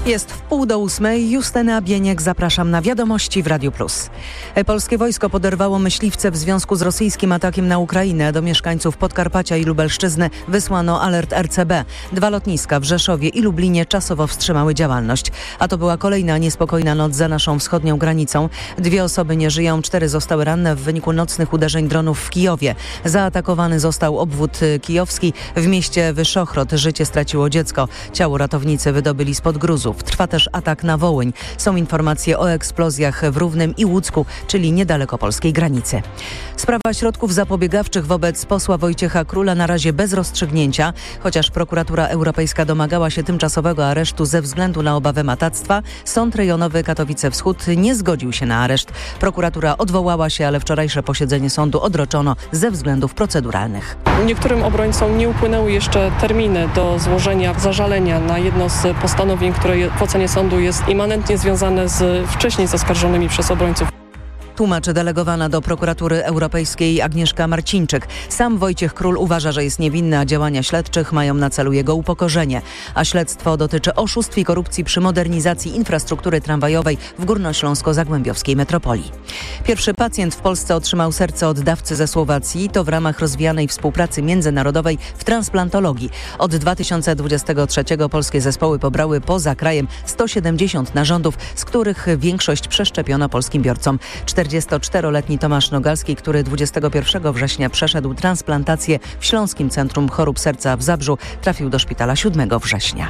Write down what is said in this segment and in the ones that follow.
Jest 7:30. Justyna Bieniek, zapraszam na wiadomości w Radiu Plus. Polskie wojsko poderwało myśliwce w związku z rosyjskim atakiem na Ukrainę. Do mieszkańców Podkarpacia i Lubelszczyzny wysłano alert RCB. 2 lotniska w Rzeszowie i Lublinie czasowo wstrzymały działalność. A to była kolejna niespokojna noc za naszą wschodnią granicą. 2 osoby nie żyją, 4 zostały ranne w wyniku nocnych uderzeń dronów w Kijowie. Zaatakowany został obwód kijowski. W mieście Wyszochrod życie straciło dziecko. Ciało ratownicy wydobyli spod gruzów. Trwa też atak na Wołyń. Są informacje o eksplozjach w Równym i Łódzku, czyli niedaleko polskiej granicy. Sprawa środków zapobiegawczych wobec posła Wojciecha Króla na razie bez rozstrzygnięcia, chociaż prokuratura europejska domagała się tymczasowego aresztu ze względu na obawę matactwa. Sąd rejonowy Katowice Wschód nie zgodził się na areszt. Prokuratura odwołała się, ale wczorajsze posiedzenie sądu odroczono ze względów proceduralnych. Niektórym obrońcom nie upłynęły jeszcze terminy do złożenia zażalenia na jedno z postanowień, które w ocenie sądu jest immanentnie związane z wcześniej zaskarżonymi przez obrońców. Tłumaczy delegowana do prokuratury europejskiej Agnieszka Marcińczyk. Sam Wojciech Król uważa, że jest niewinny, a działania śledczych mają na celu jego upokorzenie. A śledztwo dotyczy oszustw i korupcji przy modernizacji infrastruktury tramwajowej w górnośląsko-zagłębiowskiej metropolii. Pierwszy pacjent w Polsce otrzymał serce od dawcy ze Słowacji. To w ramach rozwijanej współpracy międzynarodowej w transplantologii. Od 2023 polskie zespoły pobrały poza krajem 170 narządów, z których większość przeszczepiono polskim biorcom. 44-letni Tomasz Nogalski, który 21 września przeszedł transplantację w Śląskim Centrum Chorób Serca w Zabrzu, trafił do szpitala 7 września.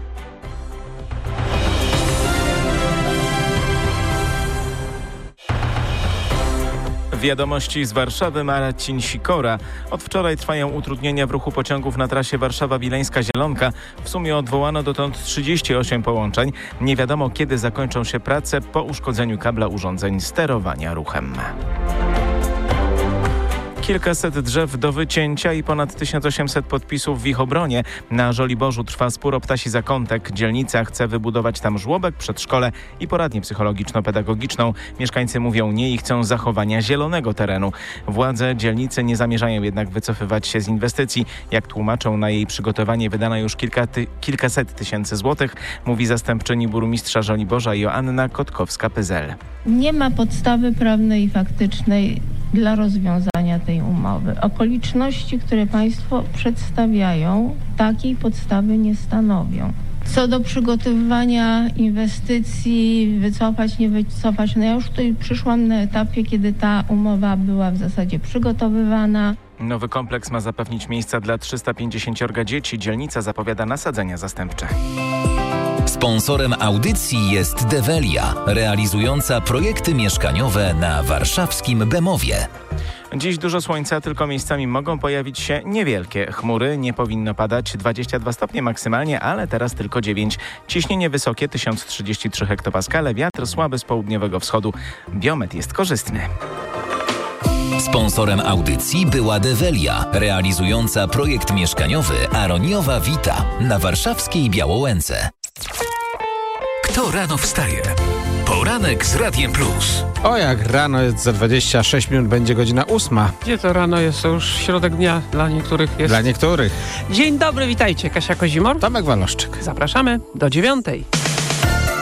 Wiadomości z Warszawy, Marcin Sikora. Od wczoraj trwają utrudnienia w ruchu pociągów na trasie Warszawa-Wileńska-Zielonka. W sumie odwołano dotąd 38 połączeń. Nie wiadomo, kiedy zakończą się prace po uszkodzeniu kabla urządzeń sterowania ruchem. Kilkaset drzew do wycięcia i ponad 1800 podpisów w ich obronie. Na Żoliborzu trwa spór o Ptasi Zakątek. Dzielnica chce wybudować tam żłobek, przedszkole i poradnię psychologiczno-pedagogiczną. Mieszkańcy mówią nie i chcą zachowania zielonego terenu. Władze dzielnicy nie zamierzają jednak wycofywać się z inwestycji. Jak tłumaczą, na jej przygotowanie wydano już kilkaset tysięcy złotych, mówi zastępczyni burmistrza Żoliborza Joanna Kotkowska-Pyzel. Nie ma podstawy prawnej i faktycznej dla rozwiązania tej umowy. Okoliczności, które państwo przedstawiają, takiej podstawy nie stanowią. Co do przygotowywania inwestycji, wycofać, nie wycofać, ja już tutaj przyszłam na etapie, kiedy ta umowa była w zasadzie przygotowywana. Nowy kompleks ma zapewnić miejsca dla 350 dzieci. Dzielnica zapowiada nasadzenia zastępcze. Sponsorem audycji jest Develia, realizująca projekty mieszkaniowe na warszawskim Bemowie. Dziś dużo słońca, tylko miejscami mogą pojawić się niewielkie chmury. Nie powinno padać 22 stopnie maksymalnie, ale teraz tylko 9. Ciśnienie wysokie 1033 hektopaskale, wiatr słaby z południowego wschodu. Biometr jest korzystny. Sponsorem audycji była Develia, realizująca projekt mieszkaniowy Aroniowa Vita na warszawskiej Białołęce. Kto rano wstaje? Poranek z Radiem Plus. O, jak rano jest za 26 minut, będzie godzina 8. Gdzie to rano jest? To już środek dnia dla niektórych jest. Dla niektórych. Dzień dobry, witajcie. Kasia Kozimor. Tomek Waloszczyk. Zapraszamy do 9:00.